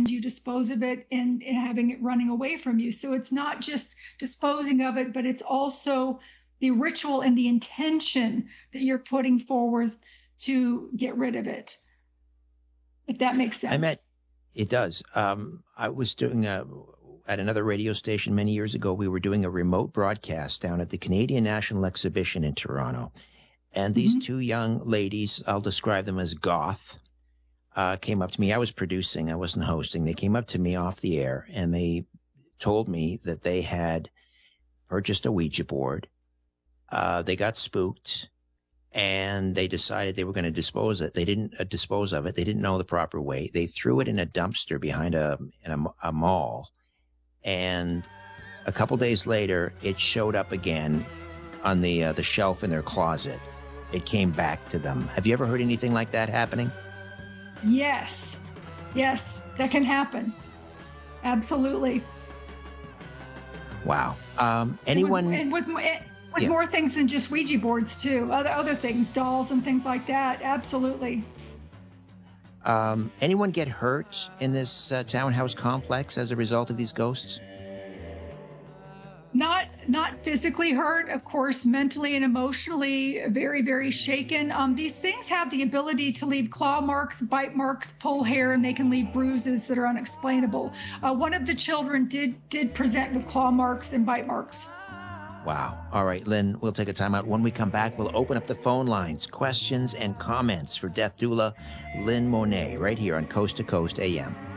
and you dispose of it and having it running away from you. So it's not just disposing of it, but it's also the ritual and the intention that you're putting forward to get rid of it. If that makes sense. It does. I was doing at another radio station many years ago, we were doing a remote broadcast down at the Canadian National Exhibition in Toronto. And these two young ladies, I'll describe them as goth, came up to me. I was producing, I wasn't hosting. They came up to me off the air and they told me that they had purchased a Ouija board. They got spooked and they decided they were going to dispose of it. They didn't dispose of it. They didn't know the proper way. They threw it in a dumpster behind a mall. And a couple days later, it showed up again on the shelf in their closet. It came back to them. Have you ever heard anything like that happening? Yes, that can happen. Absolutely. Wow. Anyone? And with more things than just Ouija boards too. Other things, dolls and things like that. Absolutely. Anyone get hurt in this townhouse complex as a result of these ghosts? Not physically hurt, of course, mentally and emotionally very, very shaken. These things have the ability to leave claw marks, bite marks, pull hair, and they can leave bruises that are unexplainable. One of the children did present with claw marks and bite marks. Wow. All right, Lynn, we'll take a time out. When we come back, we'll open up the phone lines, questions and comments for death doula Lynn Monet right here on Coast to Coast AM.